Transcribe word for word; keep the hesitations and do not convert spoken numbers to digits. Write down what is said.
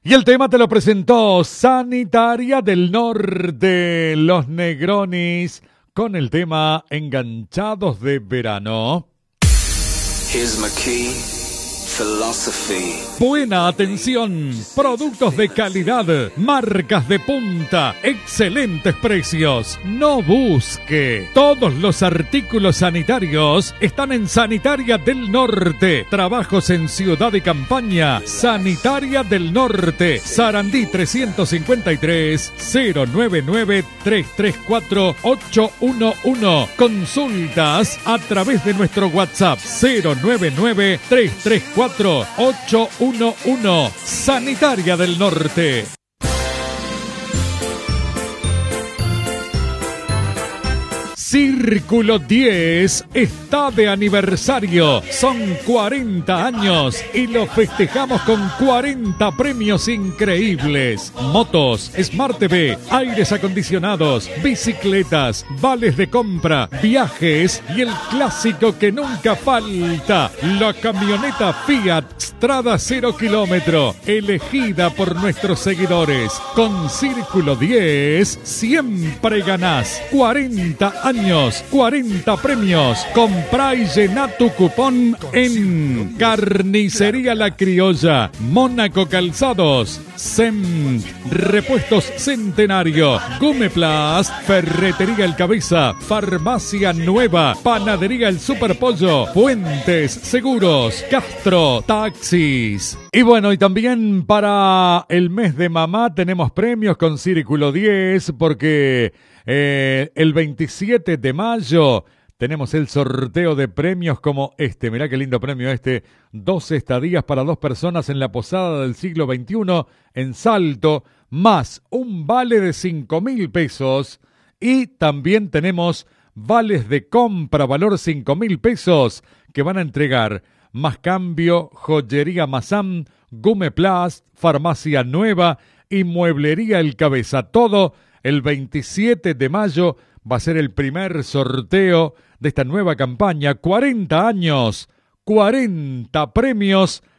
Y el tema te lo presentó Sanitaria del Norte, Los Negronis, con el tema Enganchados de Verano. Here's my key. Philosophy. Buena atención, productos de calidad, marcas de punta, excelentes precios. No busque. Todos los artículos sanitarios están en Sanitaria del Norte. Trabajos en ciudad y campaña. Sanitaria del Norte. Sarandí trescientos cincuenta y tres, cero nueve nueve, tres tres cuatro, ocho uno uno. Consultas a través de nuestro WhatsApp cero nueve nueve, tres tres cuatro, ocho uno uno. Sanitaria del Norte. Círculo diez está de aniversario. Son cuarenta años y lo festejamos con cuarenta premios increíbles. Motos, Smart T V, aires acondicionados, bicicletas, vales de compra, viajes y el clásico que nunca falta, la camioneta Fiat Strada cero kilómetro, elegida por nuestros seguidores. Con Círculo diez siempre ganás. cuarenta años. cuarenta premios. Comprá y llená tu cupón en Carnicería La Criolla, Mónaco Calzados, S E M, Repuestos Centenario, Gumeplast, Ferretería El Cabeza, Farmacia Nueva, Panadería El Superpollo, Fuentes Seguros, Castro Taxis. Y bueno, y también para el mes de mamá tenemos premios con Círculo diez porque eh, el veintisiete de mayo tenemos el sorteo de premios como este. Mirá qué lindo premio este. doce estadías para dos personas en la Posada del Siglo veintiuno en Salto, más un vale de cinco mil pesos. Y también tenemos vales de compra valor cinco mil pesos que van a entregar Más Cambio, Joyería Mazam, Gumeplast, Farmacia Nueva y Mueblería El Cabeza. Todo el veintisiete de mayo va a ser el primer sorteo de esta nueva campaña. cuarenta años, cuarenta premios